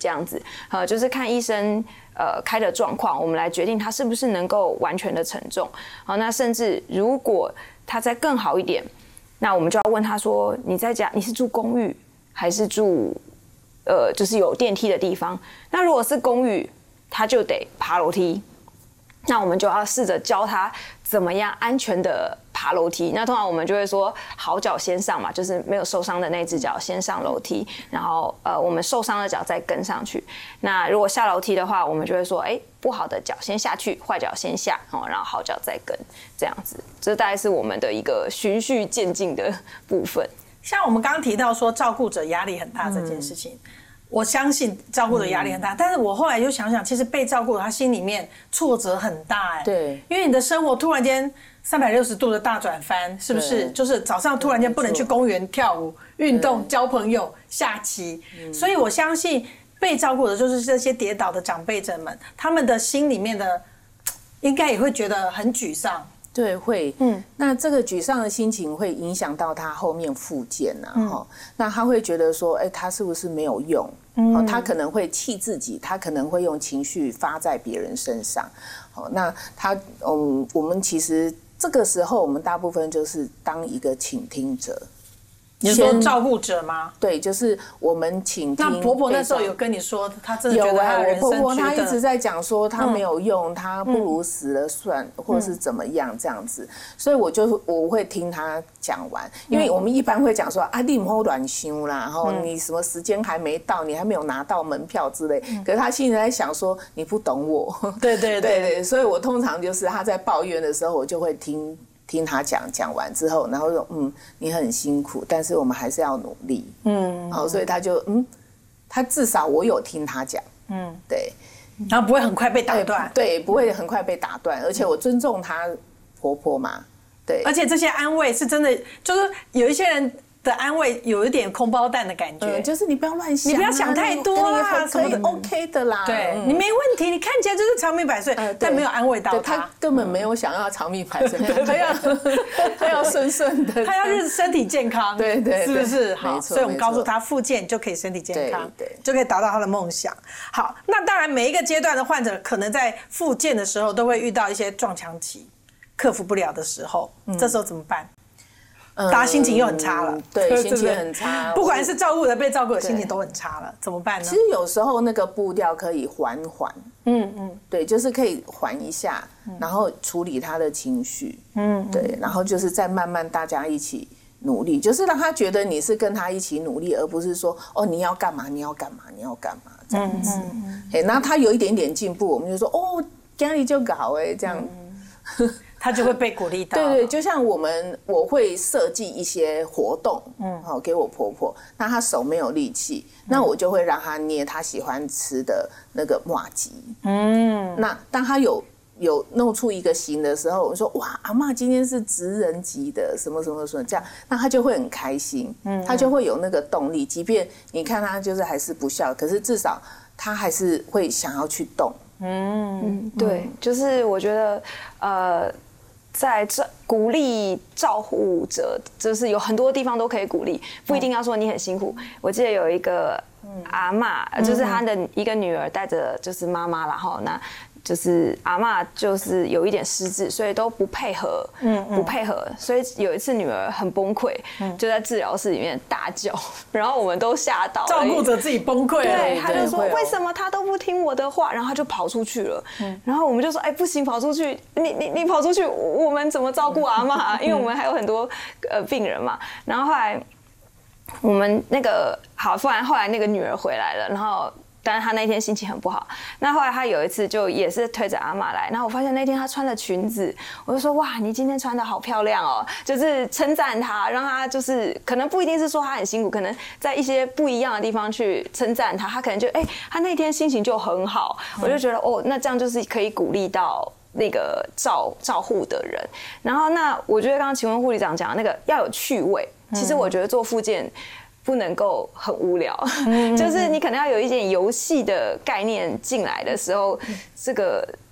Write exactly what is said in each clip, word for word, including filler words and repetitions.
这样子，呃，就是看医生呃开的状况，我们来决定他是不是能够完全的承重。好，那甚至如果他再更好一点，那我们就要问他说：你在家你是住公寓还是住呃就是有电梯的地方？那如果是公寓，他就得爬楼梯。那我们就要试着教他怎么样安全的爬楼梯。那通常我们就会说好脚先上嘛，就是没有受伤的那只脚先上楼梯，然后呃我们受伤的脚再跟上去。那如果下楼梯的话，我们就会说，哎，不好的脚先下去，坏脚先下，哦，然后好脚再跟，这样子。这大概是我们的一个循序渐进的部分。 像我们刚刚提到说照顾者压力很大这件事情。嗯，我相信照顾的压力很大，嗯，但是我后来就想想，其实被照顾他心里面挫折很大，哎， 对， 因为你的生活突然间三百六十度的大转翻，是不是？就是早上突然间不能去公园跳舞、运动、交朋友、下棋，嗯，所以我相信被照顾的就是这些跌倒的长辈者们，他们的心里面的应该也会觉得很沮丧。 对，会，嗯，那这个沮丧的心情会影响到他后面复健啊，嗯，那他会觉得说，哎，他是不是没有用？嗯，他可能会气自己，他可能会用情绪发在别人身上。好，那他，嗯，我们其实这个时候，我们大部分就是当一个倾听者。 你是说照顾者吗？ 对，就是我们倾听。 那婆婆那时候有跟你说，她真的觉得她的人生有啊，我婆婆她一直在讲说她没有用，她、嗯、不如死了算，嗯，或者是怎么样这样子，所以我就我会听她讲完，因为我们一般会讲说啊，你不要乱想啦，然后你什么时间还没到，你还没有拿到门票之类，嗯，可是她心里在想说你不懂我， 对对 对, 对对，所以我通常就是她在抱怨的时候，我就会听。听他讲讲完之后，然后说嗯，你很辛苦，但是我们还是要努力，嗯，好，所以他就嗯，他至少我有听他讲，嗯，对， 然后不会很快被打断， 对，不会很快被打断，而且我尊重他婆婆嘛，对， 而且这些安慰是真的，就是有一些人的安慰有一点空包弹的感觉， 嗯，就是你不要乱想， 你不要想太多啊， 可以 OK 的啦， 对，嗯，你没问题，你看起来就是长命百岁，呃，但没有安慰到他， 他根本没有想要长命百岁，他要他要顺顺的， 他要是身体健康， 对对， 是不是？好，所以我们告诉他复健就可以身体健康， 对， 就可以达到他的梦想。好，那当然每一个阶段的患者可能在复健的时候都会遇到一些撞墙期，克服不了的时候，这时候怎么办？大家心情又很差了， 嗯，对，心情很差， 不管是照顾的被照顾的心情都很差了，怎么办呢？ 其实有时候那个步调可以缓缓，嗯嗯，对，就是可以缓一下，然后处理他的情绪，嗯，对，然后就是再慢慢大家一起努力，就是让他觉得你是跟他一起努力，而不是说哦你要干嘛你要干嘛你要干嘛这样子，嗯嗯嗯，然后他有一点点进步，我们就说哦今天就搞哎这样。嗯他就会被鼓励到。 对对，就像我们我会设计一些活动，嗯，好给我婆婆，那她手没有力气，嗯，那我就会让她捏她喜欢吃的那个麻糬，嗯，那当她有有弄出一个形的时候，我说哇，阿嬷今天是职人级的，什么什么什么这样，那她就会很开心，嗯，她就会有那个动力，即便你看她就是还是不笑，可是至少她还是会想要去动。 嗯，对，就是我觉得，呃。在这鼓励照护者，就是有很多地方都可以鼓励，不一定要说你很辛苦。我记得有一个阿嬷，就是她的一个女儿带着就是妈妈，然后那就是阿嬷就是有一点失智，所以都不配合，嗯，不配合，所以有一次女儿很崩溃，就在治疗室里面大叫，然后我们都吓到了， 照顾者自己崩溃了， 对，他就说为什么他都不听我的话，然后他就跑出去了，嗯，然后我们就说哎不行，跑出去，你你你跑出去，我们怎么照顾阿嬷？因为我们还有很多呃病人嘛，然后后来我们那个好，不然后来那个女儿回来了，然后。但是他那天心情很不好，那后来他有一次就也是推着阿嬷来，然后我发现那天他穿了裙子，我就说哇，你今天穿的好漂亮哦，就是称赞他，让他就是可能不一定是说他很辛苦，可能在一些不一样的地方去称赞他，他可能就哎、欸，他那天心情就很好，我就觉得哦，那这样就是可以鼓励到那个照照护的人。然后那我觉得刚刚请问护理长讲的那个要有趣味，其实我觉得做复健。不能够很无聊，嗯、就是你可能要有一点游戏的概念进来的时候，嗯、这个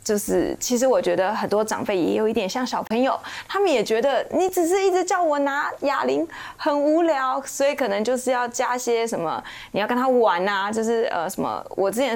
就是其实我觉得很多长辈也有一点像小朋友，他们也觉得你只是一直叫我拿哑铃很无聊，所以可能就是要加些什么，你要跟他玩啊，就是呃什么，我之前